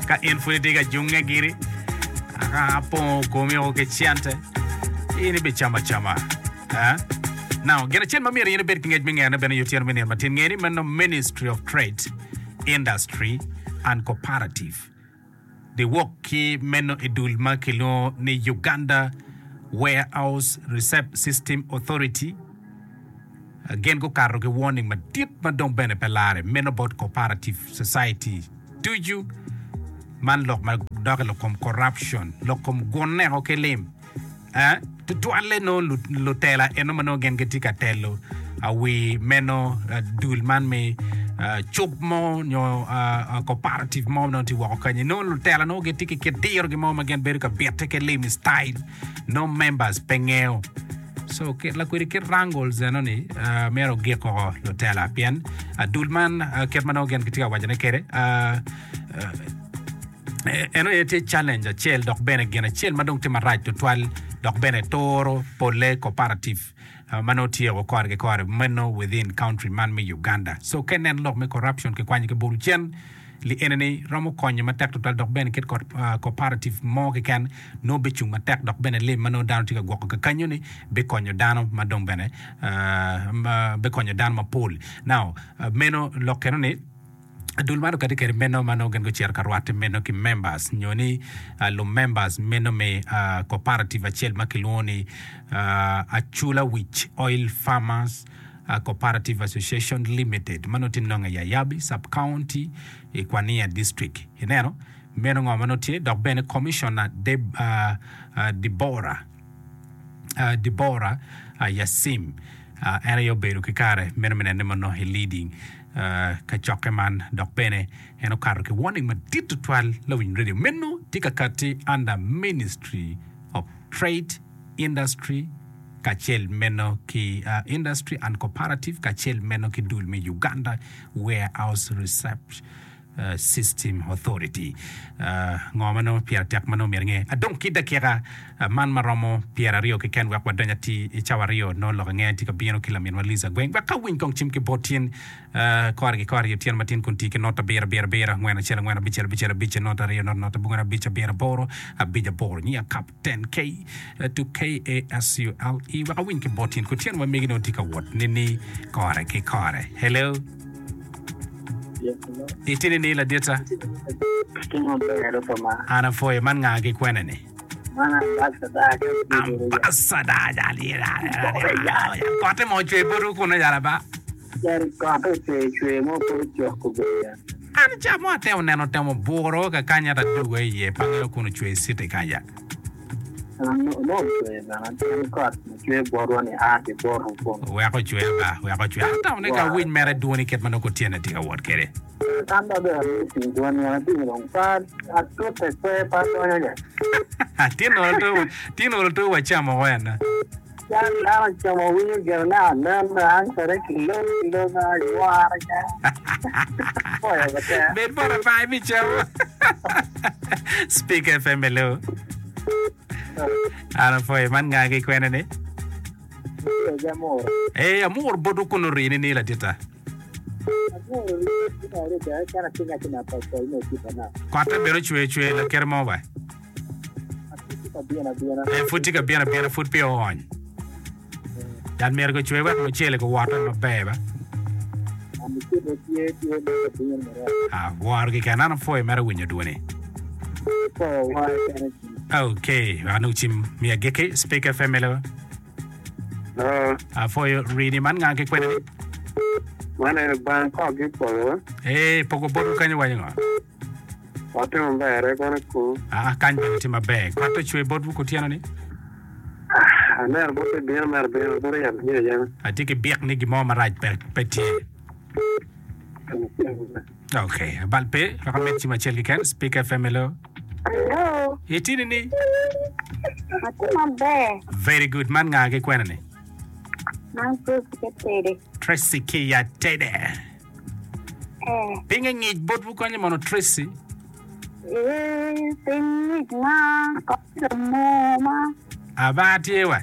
ka influence ga junga giri apo come o che chiante ini be chama now gena chen mamir yene bet ngej mi ngene ben yotier men matin ngeni men Ministry of Trade, Industry and Cooperative. The work ki meno edul makilo ni Uganda Warehouse Receipt System Authority. Again go karo ke warning ma dit ma don bene pelare men about cooperative society. Do you man lok ma dog lokom corruption lokom gonne hokelim to alle no lutela eno mano gen getika tello we meno dul man me chop mo nyo cooperative mo no ti wako kanye no lutela no getiki ke dir ge mo magen berka bete ke lim style no members pengeo so ke la kwiri ke rangol zenoni mero ge ko lutela pian dul man ke mano gen getika wajane kere eno ete challenge a chel dok bene gena chel madong tema right to twal dok bene toro pole cooperative mano tiego kore meno within country man me Uganda so kenen lok me corruption ke kwanye ke buru chen li enene ramo konye matek total dok bene ket cooperative mo ke kan no bechung matek dok bene le mano down tika gwako ke kanyo ni be konyo dano madong bene be konyo dano ma pol now meno lok kenone dul mano kadi kere meno mano gen go cer karwate meno ki members nyoni lo members meno me cooperative achel makiloni Achula Witch Oil Farmers Cooperative Association Limited mano tinonga ya Yabi sub county Ikwania district inero meno ngo mano tie dok bene commissioner Deborah Yasim area beru kikare meno mene mano he leading ka chokeman dok bene eno karo ke warning ma ditu twal lawin radio menu tika kati under Ministry of Trade, Industry kachel meno ki Industry and Cooperative kachel meno ki dul me Uganda Warehouse Receipt System Authority ngomano Pierre Tek mano mirnge adon kida kira man maromo Pierre Rio ke ken wa danya ti chawario no lo nge ti ka bieno kila min waliza gwen wa ka win kong chim ke botin korgi tien matin kunti ke nota bera ngwana chela ngwana bichela nota rio nota bungana bicha bera boro abija boro ni captain K to KASULE wa ka win ke botin ko tien wa megino ti ka wot nini kore hello. Yes, hello. Itini ni la dieta. Ana foi man ngagi kwene ni. Mana ambasada jali la. Kote mo chwe buru kuna jala ba. Yari kote chwe mo po choko beya. Ana chamo ate uneno temo boro ka kanya ta duwe ye pangelo kunu chwe site kanya. No chwe na temo kot chwe boro ni ate boro po. We ko chwe ba. Ata uneka win mere duoni ket manoko tiene tika word kere. Tanda be sin duani ati long pa atu te pa to nya. Tino to wa chamo wana. Ya la chamo wi gerna na ang sare kilo na yuara ja. Oya bata. Bet para vai mi chamo. Speak FM hello. Ana foi man ngagi kwena ni. Amor bodu kuno rini ni la tita. Kwata bero chwe la kermo ba. Futi ka biana fut pio on. Dan mer go chwe ba mo chele ko wata no beba. War gi kana foi mera winyo duone. Okay, anu chim mi ageke speak FM hello. For you reading man ngake kwene. Mana Bangkok gitu. Poko bodu kanyo wanyo. Watu mbere kono ku. Kanyo tima be. Kwato chwe bodu kutiana ni? Mer bodu biar mer bodu ya ya. Atike biak ni gimo maraj peti. Okay, balpe, rakamet chima chelgi kan speak FM hello. Hello. Yetini ni? Atima be. Very good man ngake kwene ni. Tracy Kia Tede. Pinga ngij bot bu konye mono Tracy. Pinga na ko mo. Abati wa.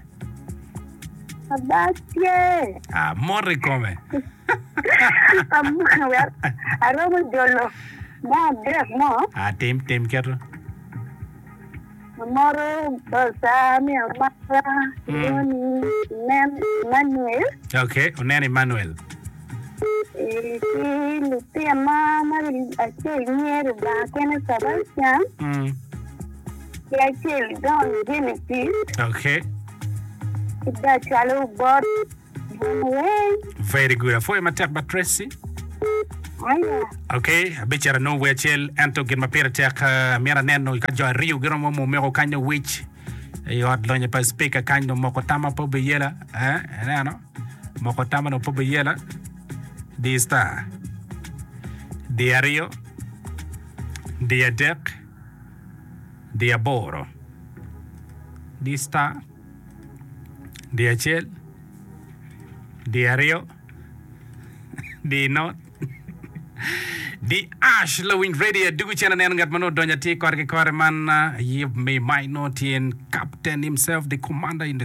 Abati. Morri come. Aromo jolo. Ma dek mo. Tim kero. Moro basa mi amara. Yoni nem Manuel. Okay, unen Emmanuel. Si lupi mama ache niere ba kene Sebastian. Ya ache don Genesis. Okay. Ida chalo bot. Very good. Foi matek ba Tracy. Aya. Okay, bichara no we chel anto gin mapira tek mera neno ka jo Rio giro mo mero kanyo wich. Yo adlonye pa speaker kanyo moko tama po biyela, no. Moko tama no po biyela. Di star. Di Rio. Di Dek. Di Boro. Di star. Di chel. Di Rio. Di Not. Di Ash Lowing Radio dugu chana nen ngat mano donya ti korke kore man you may might not in captain himself the commander in the